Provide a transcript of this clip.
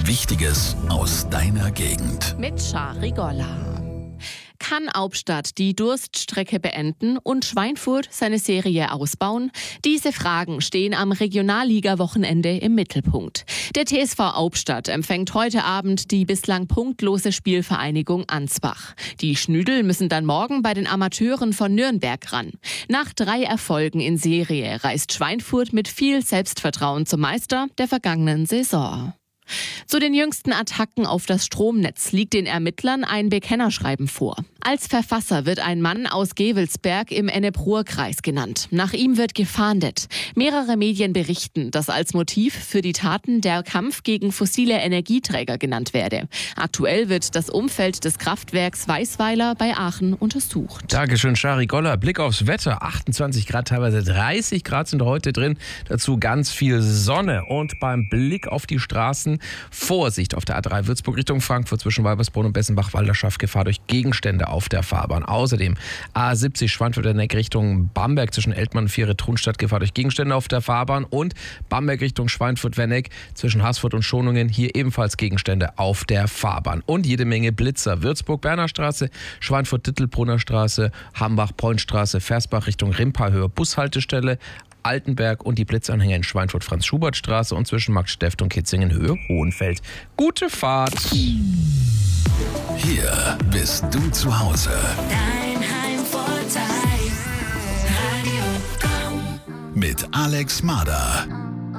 Wichtiges aus deiner Gegend. Mit Shari Golla. Kann Hauptstadt die Durststrecke beenden und Schweinfurt seine Serie ausbauen? Diese Fragen stehen am Regionalliga-Wochenende im Mittelpunkt. Der TSV Hauptstadt empfängt heute Abend die bislang punktlose Spielvereinigung Ansbach. Die Schnüdel müssen dann morgen bei den Amateuren von Nürnberg ran. Nach 3 Erfolgen in Serie reist Schweinfurt mit viel Selbstvertrauen zum Meister der vergangenen Saison. Zu den jüngsten Attacken auf das Stromnetz liegt den Ermittlern ein Bekennerschreiben vor. Als Verfasser wird ein Mann aus Gevelsberg im Ennepe-Ruhr-Kreis genannt. Nach ihm wird gefahndet. Mehrere Medien berichten, dass als Motiv für die Taten der Kampf gegen fossile Energieträger genannt werde. Aktuell wird das Umfeld des Kraftwerks Weißweiler bei Aachen untersucht. Dankeschön, Shari Golla. Blick aufs Wetter. 28 Grad, teilweise 30 Grad sind heute drin. Dazu ganz viel Sonne. Und beim Blick auf die Straßen, Vorsicht auf der A3 Würzburg Richtung Frankfurt zwischen Walbersbrunn und Bessenbach-Walderschaft, Gefahr durch Gegenstände auf der Fahrbahn. Außerdem A70 Schweinfurt-Neck Richtung Bamberg zwischen Eltmann und Viere-Thunstadt, Gefahr durch Gegenstände auf der Fahrbahn. Und Bamberg Richtung Schweinfurt-Werneck zwischen Haßfurt und Schonungen, hier ebenfalls Gegenstände auf der Fahrbahn. Und jede Menge Blitzer. Würzburg-Berner Straße, Schweinfurt-Dittelbrunner Straße, Hambach-Pointstraße, Versbach Richtung Rimpa-Höhe, Bushaltestelle, Altenberg und die Blitzanhänger in Schweinfurt-Franz-Schubert-Straße und zwischen Marktsteft und Kitzingen Höhe Hohenfeld. Gute Fahrt! Hier bist du zu Hause. Dein Heimvorteil. Radio Komm. Mit Alex Mader.